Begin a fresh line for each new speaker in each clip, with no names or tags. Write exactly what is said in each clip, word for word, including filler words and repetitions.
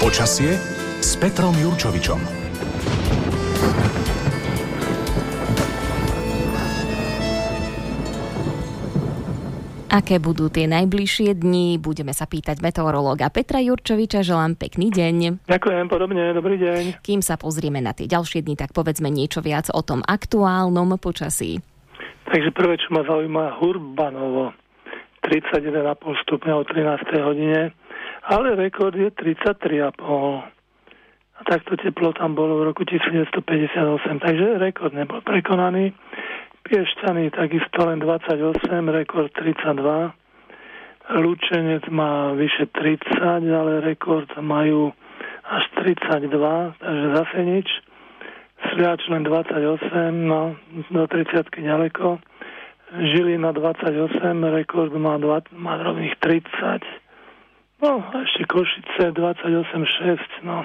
Počasie s Petrom Jurčovičom. Aké budú tie najbližšie dni? Budeme sa pýtať meteorológa Petra Jurčoviča. Želám pekný deň.
Ďakujem, podobne, dobrý deň.
Kým sa pozrieme na tie ďalšie dni, tak povedzme niečo viac o tom aktuálnom počasí.
Takže prvé, čo ma zaujíma, Hurbanovo. tridsaťjeden celá päť stupňa o trinástej hodine, ale rekord je tridsaťtri celá päť. A takto teplo tam bolo v roku devätnásťstopäťdesiatosem, takže rekord nebol prekonaný. Piešťany takisto len dvadsaťosem, rekord tridsaťdva. Lučenec má vyše tridsať, ale rekord majú až tridsaťdva, takže zase nič. Sliač len dvadsaťosem, no do tridsiatky ďaleko. Žilina dvadsaťosem, rekord má, dva, má rovných tridsať. No a ešte Košice dvadsaťosem celá šesť, no.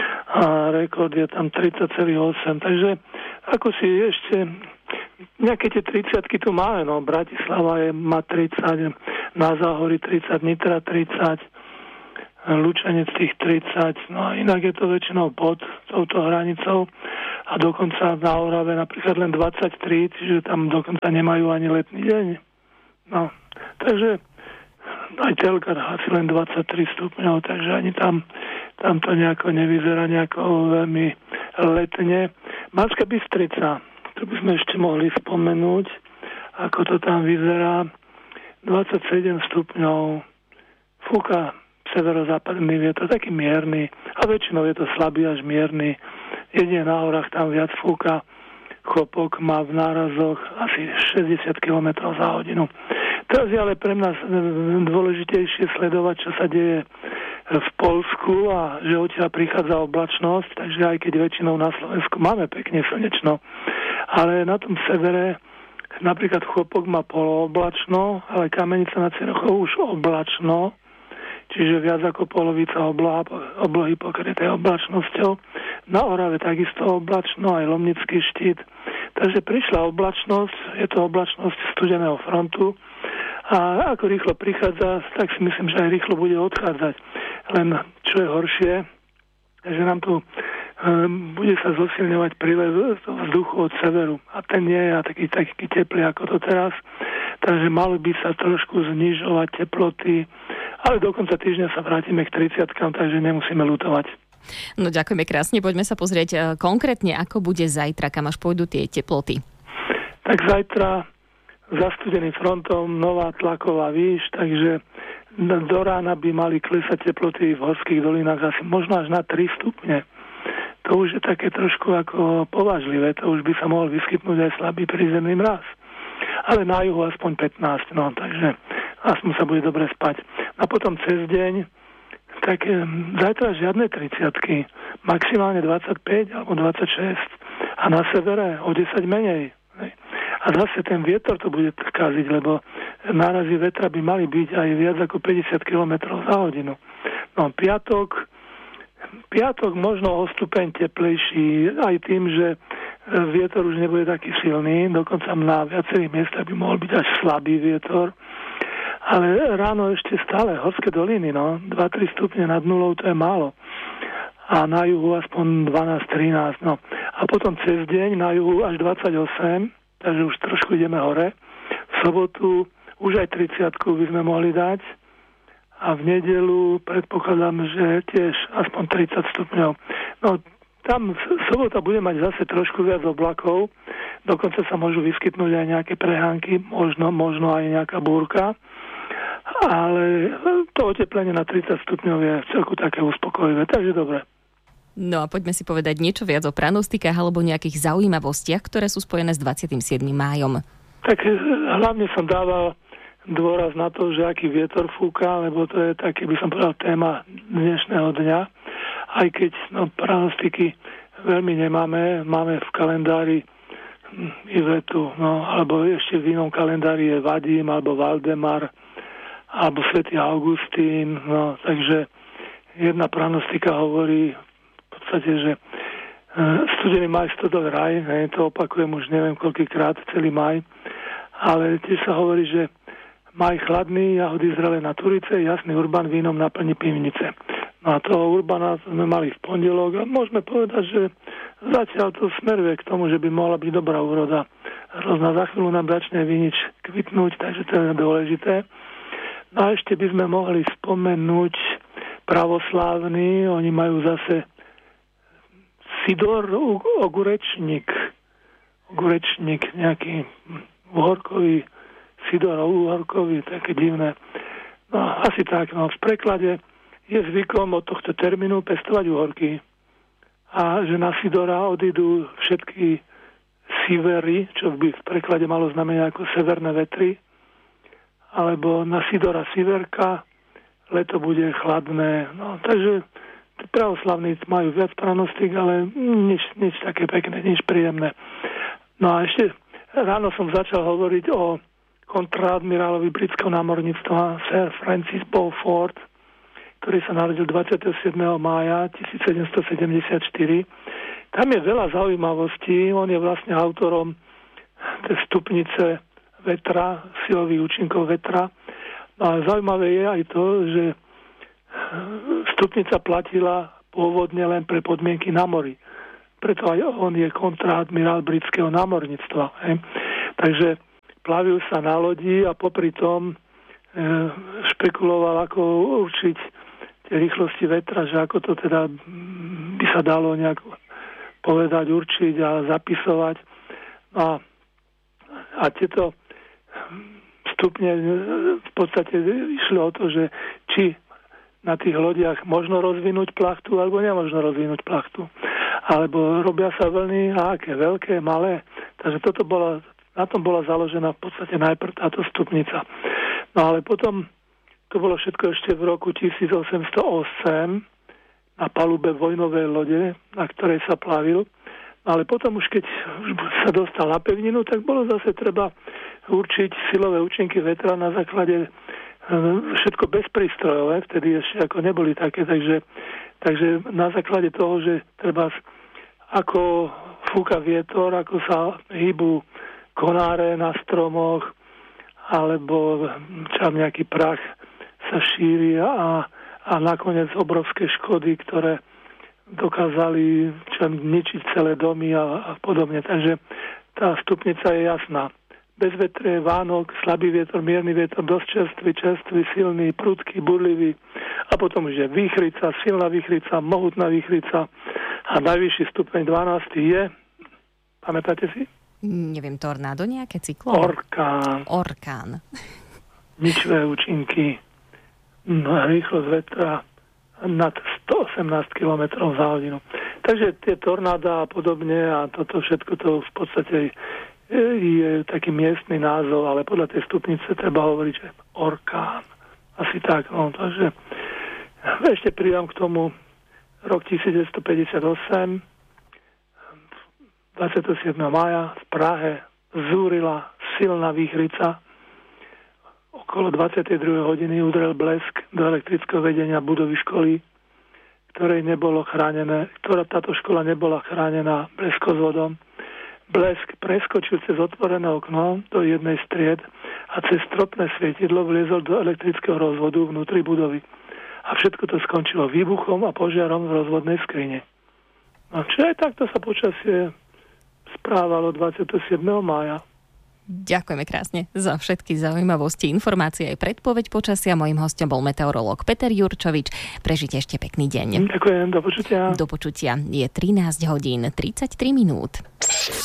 A rekord je tam tridsať celá osem. Takže ako si ešte nejaké tie tridsiatky tu máme, no. Bratislava je, má tridsať, na Záhorí tridsať, Nitra tridsať, Lučenec tých tridsať, no a inak je to väčšinou pod touto hranicou a dokonca na Orave napríklad len dvadsaťtri, čiže tam dokonca nemajú ani letný deň. No, takže aj Telka asi len dvadsaťtri stupňov, takže ani tam, tam to nejako nevyzerá nejako veľmi letne. Banská Bystrica, tu by sme ešte mohli spomenúť, ako to tam vyzerá. dvadsaťsedem stupňov, fúka severozápadný vietor, taký mierny, a väčšinou je to slabý až mierny. Jedine na horách tam viac fúka. Chopok má v nárazoch asi šesťdesiat kilometrov za hodinu. Teraz je ale pre nás dôležitejšie sledovať, čo sa deje v Poľsku a že odtiaľ prichádza oblačnosť, takže aj keď väčšinou na Slovensku máme pekne slnečno, ale na tom severe napríklad Chopok má polooblačno, ale Kamenica nad Cirochou už oblačno, čiže viac ako polovica obloha, oblohy pokryté oblačnosťou. Na Orave takisto oblačno, aj Lomnický štít. Takže prišla oblačnosť, je to oblačnosť studeného frontu a ako rýchlo prichádza, tak si myslím, že aj rýchlo bude odchádzať. Len čo je horšie, že nám tu um, bude sa zosilňovať prílev vzduchu od severu a ten nie je taký, taký teplý ako to teraz, takže malo by sa trošku znižovať teploty, ale do konca týždňa sa vrátime k tridsiatkam, takže nemusíme ľutovať.
No ďakujeme krásne, poďme sa pozrieť konkrétne, ako bude zajtra, kam až pôjdu tie teploty.
Tak zajtra zastudeným frontom nová tlaková výš, takže do rána by mali klesať teploty v horských dolinách asi možno až na tri stupne. To už je také trošku ako povážlivé, to už by sa mohol vyskytnúť aj slabý prízemný mráz. Ale na juhu aspoň pätnásť, no takže aspoň sa bude dobre spať. A potom cez deň, tak zajtra žiadne tridsiatky, maximálne dvadsaťpäť alebo dvadsaťšesť a na severe o desať menej. A zase ten vietor to bude kaziť, lebo nárazy vetra by mali byť aj viac ako päťdesiat kilometrov za hodinu. No piatok, piatok možno o stupeň teplejší aj tým, že vietor už nebude taký silný, dokonca na viacerých miestach by mohol byť až slabý vietor. Ale ráno ešte stále horské doliny, no, dva tri stupne nad nulou, to je málo. A na juhu aspoň dvanásť trinásť, no. A potom cez deň na juhu až dvadsaťosem, takže už trošku ideme hore. V sobotu už aj tridsiatku by sme mohli dať. A v nedeľu predpokladám, že tiež aspoň tridsať stupňov. No, tam sobota bude mať zase trošku viac oblakov. Dokonca sa môžu vyskytnúť aj nejaké prehánky, možno, možno aj nejaká búrka. Ale to oteplenie na tridsať stupňov je celku také uspokojivé, takže dobre.
No a poďme si povedať niečo viac o pranostikách alebo nejakých zaujímavostiach, ktoré sú spojené s dvadsiatym siedmym májom.
Tak hlavne som dával dôraz na to, že aký vietor fúka, lebo to je také, by som povedal, téma dnešného dňa. Aj keď no, pranostiky veľmi nemáme, máme v kalendári Ivetu, no, alebo ešte v inom kalendári je Vadim alebo Valdemar alebo svätý Augustín, no, takže jedna pranostika hovorí v podstate, že uh, studený maj stodol raj, ne, to opakujem už neviem koľkýkrát, celý maj, ale tiež sa hovorí, že maj chladný, jahody zrelé na turice, jasný Urban vínom naplní pivnice. No a toho Urbana sme mali v pondelok a môžeme povedať, že zatiaľ to smeruje k tomu, že by mohla byť dobrá úroda. Hrozná, za chvíľu nám začne vinič kvitnúť, takže to je dôležité. No a ešte by sme mohli spomenúť pravoslávny, oni majú zase Sidor Ogurečník, Ogurečník, nejaký uhorkový, Sidor uhorkový, také divné. No asi tak, no v preklade je zvykom od tohto termínu pestovať uhorky a že na Sidora odídu všetky sivery, čo by v preklade malo znamená ako severné vetry, alebo na Sidora siverka, leto bude chladné. No, takže pravoslavní majú viac pranostík, ale nič, nič také pekné, nič príjemné. No a ešte ráno som začal hovoriť o kontraadmirálovi britského námorníctva Sir Francis Beaufort, ktorý sa narodil dvadsiateho siedmeho mája tisícsedemstosedemdesiatštyri. Tam je veľa zaujímavostí. On je vlastne autorom tej stupnice vetra, silových účinkov vetra. No a zaujímavé je aj to, že stupnica platila pôvodne len pre podmienky na mori. Preto aj on je kontraadmirál britského námorníctva. Hej. Takže plavil sa na lodi a popri tom e, špekuloval, ako určiť tie rýchlosti vetra, že ako to teda by sa dalo nejak povedať, určiť a zapisovať. A, a tieto stupne v podstate išlo o to, že či na tých lodiach možno rozvinúť plachtu, alebo nemožno rozvinúť plachtu. Alebo robia sa vlny, a aké, veľké, malé. Takže toto bola, na tom bola založená v podstate najprv táto stupnica. No ale potom, to bolo všetko ešte v roku tisícosemstoosemdesiatosem na palube vojnovej lode, na ktorej sa plavil. No ale potom už keď sa dostal na pevninu, tak bolo zase treba určiť silové účinky vetra na základe všetko bezprístrojové, vtedy ešte ako neboli také, takže, takže na základe toho, že treba ako fúka vietor, ako sa hýbu konáre na stromoch, alebo čo nejaký prach sa šíri a, a nakoniec obrovské škody, ktoré dokázali čo, ničiť celé domy a, a podobne. Takže tá stupnica je jasná. Bezvetrie, Vánok, slabý vietor, mierny vietor, dosť čerstvý, čerstvý, silný, prudký, burlivý a potom už je výchrica, silná výchrica, mohutná výchrica a najvyšší stupeň dvanásty je, pamätáte si?
Neviem, tornádo nejaké, cyklón?
Orkán.
Orkán.
Ničivé účinky, no, rýchlosť vetra nad stoosemnásť kilometrov za hodinu. Takže tie tornáda a podobne a toto všetko to v podstate je taký miestny názov, ale podľa tej stupnice treba hovoriť, že orkán. Asi tak. No, takže ešte pridám k tomu rok tisícdeväťstopäťdesiatosem, dvadsiateho siedmeho mája v Prahe zúrila silná výchrica. Okolo dvadsiatej druhej hodiny udrel blesk do elektrického vedenia budovy školy, ktorej nebolo chránené, ktorá táto škola nebola chránená bleskozvodom. Blesk preskočil cez otvorené okno do jednej z tried a cez stropné svietidlo vliezol do elektrického rozvodu vnútri budovy. A všetko to skončilo výbuchom a požiarom v rozvodnej skrine. No čo aj takto sa počasie správalo dvadsiateho siedmeho mája.
Ďakujeme krásne za všetky zaujímavosti, informácie aj predpoveď počasia. Mojím hostom bol meteorológ Peter Jurčovič. Prežite ešte pekný deň.
Ďakujem, do počutia.
Do počutia. Je trinásť hodín tridsaťtri minút.